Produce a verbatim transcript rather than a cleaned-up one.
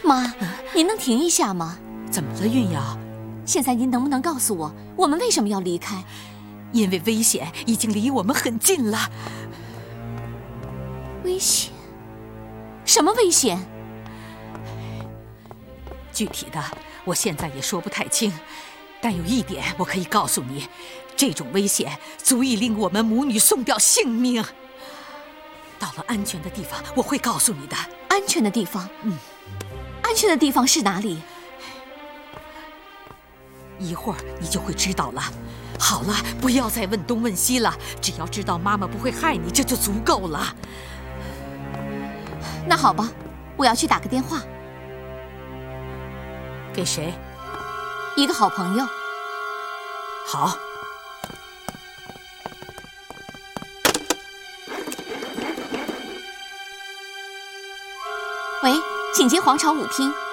妈，您能停一下吗？ 怎么了，运瑶？ 现在您能不能告诉我，我们为什么要离开？ 因为危险已经离我们很近了。 危险？什么危险？ 具体的，我现在也说不太清。但有一点我可以告诉你，这种危险足以令我们母女送掉性命。到了安全的地方，我会告诉你的。 安全的地方？ 嗯， 安全的地方是哪里？ 一会儿你就会知道了。好了，不要再问东问西了，只要知道妈妈不会害你，这就足够了。 那好吧，我要去打个电话。 给谁？ 一个好朋友。 好。 喂，请接皇朝舞厅。